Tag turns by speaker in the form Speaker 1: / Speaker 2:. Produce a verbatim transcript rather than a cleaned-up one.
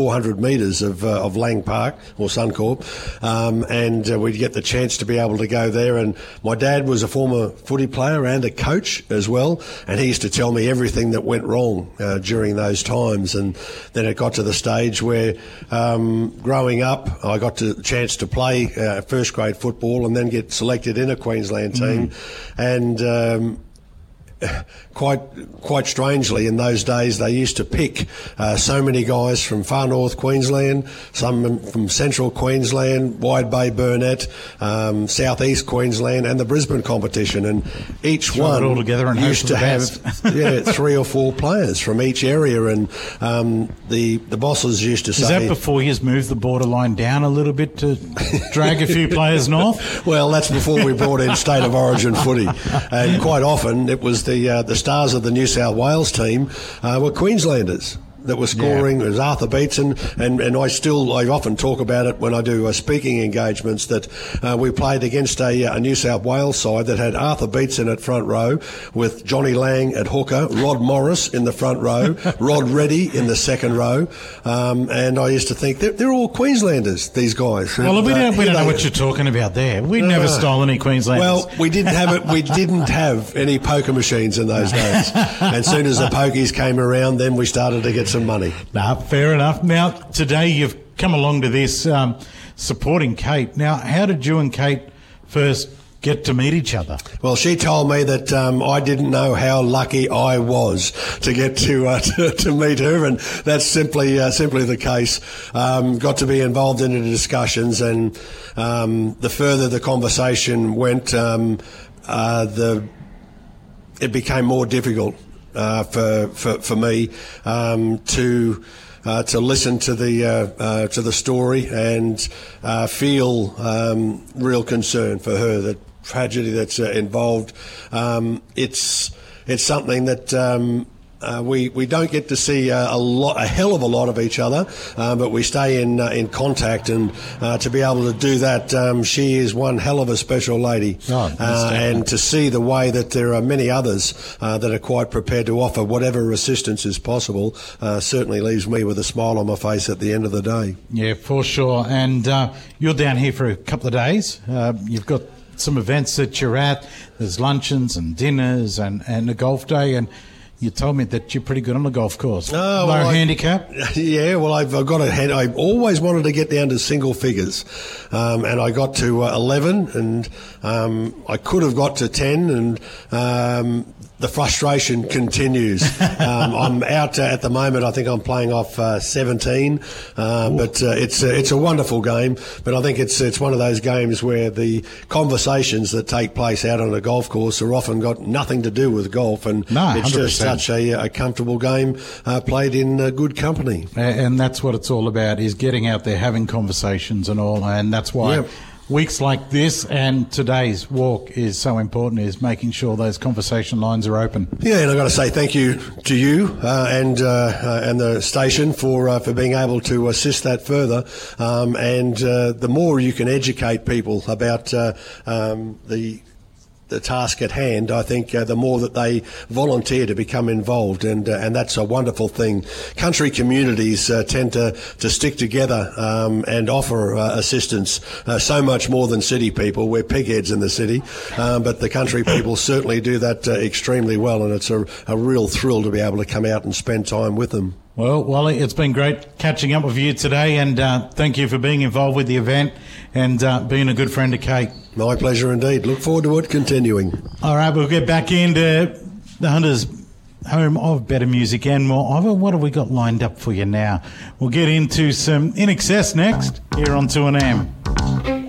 Speaker 1: four hundred metres of uh, of Lang Park or Suncorp, um, and uh, we'd get the chance to be able to go there. And my dad was a former footy player and a coach as well, and he used to tell me everything that went wrong uh, during those times. And then it got to the stage where, um, growing up, I got the chance to play uh, first grade football and then get selected in a Queensland team, mm. and. Um, Quite, quite strangely, in those days, they used to pick uh, so many guys from far north Queensland, some from central Queensland, Wide Bay Burnett, um, southeast Queensland, and the Brisbane competition. And each
Speaker 2: Throw
Speaker 1: one
Speaker 2: it all together and
Speaker 1: used to have yeah, three or four players from each area. And um, the the bosses used to
Speaker 2: Is
Speaker 1: say,
Speaker 2: that before you moved the borderline down a little bit to drag a few players north?
Speaker 1: Well, that's before we brought in state of origin footy, and quite often it was the uh, the stars of the New South Wales team uh, were Queenslanders that were scoring. Yeah. It was Arthur Beetson, and, and I still, I often talk about it when I do uh, speaking engagements, that uh, we played against a, a New South Wales side that had Arthur Beetson at front row with Johnny Lang at hooker, Rod Morris in the front row, Rod Reddy in the second row, um, and I used to think they're, they're all Queenslanders, these guys.
Speaker 2: Well,
Speaker 1: and,
Speaker 2: we don't,
Speaker 1: uh,
Speaker 2: we don't
Speaker 1: know,
Speaker 2: know what you're talking about there. We uh, never stole any Queenslanders.
Speaker 1: Well, we didn't have it. We didn't have any poker machines in those days. And as soon as the pokies came around, then we started to get some money.
Speaker 2: No, fair enough. Now, today you've come along to this um, supporting Kate. Now, how did you and Kate first get to meet each other?
Speaker 1: Well, she told me that um, I didn't know how lucky I was to get to uh, to, to meet her, and that's simply uh, simply the case. Um, got to be involved in the discussions, and um, the further the conversation went, um, uh, the it became more difficult. Uh, for, for for me um, to uh, to listen to the uh, uh, to the story and uh, feel um, real concern for her, the tragedy that's uh, involved. Um, it's it's something that um, uh, we we don't get to see uh, a lot, a hell of a lot of each other, uh, but we stay in uh, in contact, and uh, to be able to do that, um, she is one hell of a special lady,
Speaker 2: oh,
Speaker 1: uh, and to see the way that there are many others uh, that are quite prepared to offer whatever assistance is possible uh, certainly leaves me with a smile on my face at the end of the day.
Speaker 2: Yeah, for sure. And uh, you're down here for a couple of days. Uh, you've got some events that you're at. There's luncheons and dinners and, and a golf day, and you told me that you're pretty good on the golf course.
Speaker 1: Oh,
Speaker 2: Low
Speaker 1: well,
Speaker 2: handicap?
Speaker 1: I, yeah, well, I've, I've got a hand. I always wanted to get down to single figures, um, and I got to uh, eleven, and um, I could have got to ten, and um, the frustration continues. um, I'm out uh, at the moment. I think I'm playing off uh, seventeen, uh, but uh, it's uh, it's a wonderful game. But I think it's it's one of those games where the conversations that take place out on a golf course are often got nothing to do with golf, and
Speaker 2: no,
Speaker 1: it's just such a, a comfortable game uh, played in uh, good company.
Speaker 2: And that's what it's all about, is getting out there, having conversations and all, and that's why yep. weeks like this and today's walk is so important, is making sure those conversation lines are open.
Speaker 1: Yeah, and I've got to say thank you to you uh, and uh, uh, and the station for uh, for being able to assist that further. Um, and uh, the more you can educate people about uh, um, the the task at hand, I think uh, the more that they volunteer to become involved, and uh, and that's a wonderful thing. Country communities uh, tend to, to stick together um, and offer uh, assistance uh, so much more than city people. We're pigheads in the city, um, but the country people certainly do that uh, extremely well, and it's a, a real thrill to be able to come out and spend time with them.
Speaker 2: Well, Wally, it's been great catching up with you today, and uh, thank you for being involved with the event and uh, being a good friend to Kate.
Speaker 1: My pleasure indeed. Look forward to it continuing.
Speaker 2: All right, we'll get back into the Hunters' home of better music and more. Ivor, what have we got lined up for you now? We'll get into some In Excess next here on two N M.